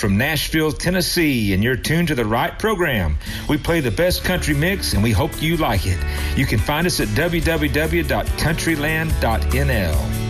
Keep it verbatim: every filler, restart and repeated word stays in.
from Nashville, Tennessee, and you're tuned to the right program. We play the best country mix, and we hope you like it. You can find us at w w w dot countryland dot n l.